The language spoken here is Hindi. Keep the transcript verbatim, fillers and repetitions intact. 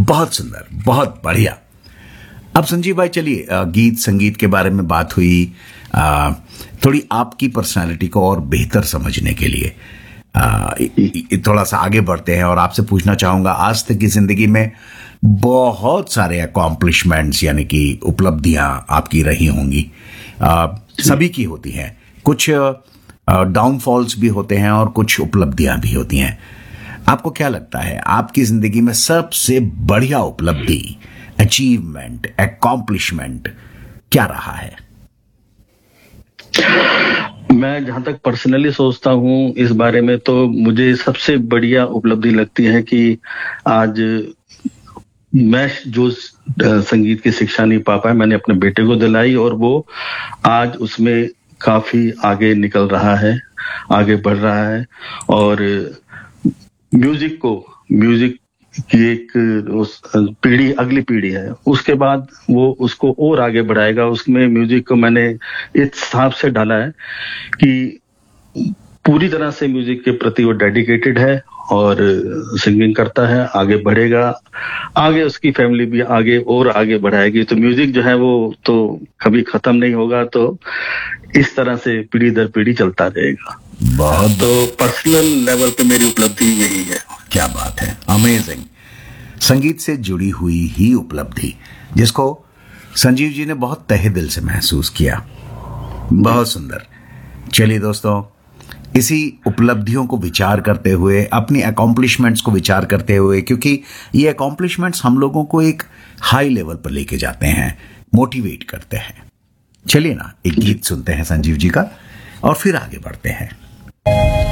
बहुत सुंदर, बहुत बढ़िया। अब संजीव भाई चलिए, गीत संगीत के बारे में बात हुई, आ, थोड़ी आपकी पर्सनालिटी को और बेहतर समझने के लिए आ, थोड़ा सा आगे बढ़ते हैं और आपसे पूछना चाहूंगा, आज तक की जिंदगी में बहुत सारे अकॉम्प्लिशमेंट्स यानी कि उपलब्धियां आपकी रही होंगी, आ, सभी की होती हैं, कुछ डाउनफॉल्स भी होते हैं और कुछ उपलब्धियां भी होती हैं। आपको क्या लगता है आपकी जिंदगी में सबसे बढ़िया उपलब्धि, अचीवमेंट, अकॉम्प्लिशमेंट क्या रहा है? मैं जहां तक पर्सनली सोचता हूं इस बारे में, तो मुझे सबसे बढ़िया उपलब्धि लगती है कि आज मैं जो संगीत की शिक्षा नहीं पा पाया, मैंने अपने बेटे को दिलाई और वो आज उसमें काफी आगे निकल रहा है, आगे बढ़ रहा है। और म्यूजिक को म्यूजिक की एक उस पीढ़ी, अगली पीढ़ी है, उसके बाद वो उसको और आगे बढ़ाएगा। उसमें म्यूजिक को मैंने इस हिसाब से डाला है कि पूरी तरह से म्यूजिक के प्रति वो डेडिकेटेड है और सिंगिंग करता है, आगे बढ़ेगा, आगे उसकी फैमिली भी आगे और आगे बढ़ाएगी। तो म्यूजिक जो है वो तो कभी खत्म नहीं होगा, तो इस तरह से पीढ़ी दर पीढ़ी चलता रहेगा। बहुत तो पर्सनल लेवल पे मेरी उपलब्धि यही है। क्या बात है, अमेजिंग। संगीत से जुड़ी हुई ही उपलब्धि जिसको संजीव जी ने बहुत तहे दिल से महसूस किया, बहुत सुंदर। चलिए दोस्तों, इसी उपलब्धियों को विचार करते हुए, अपनी अकॉम्प्लिशमेंट्स को विचार करते हुए, क्योंकि ये अकॉम्प्लिशमेंट्स हम लोगों को एक हाई लेवल पर लेके जाते हैं, मोटिवेट करते हैं। चलिए ना, एक गीत सुनते हैं संजीव जी का और फिर आगे बढ़ते हैं।